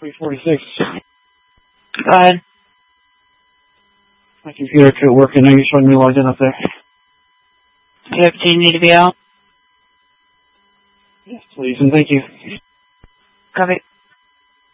346. Go ahead. My computer quit working. Are you showing me logged in up there? Do you need to be out? Yes, please, and thank you. Copy.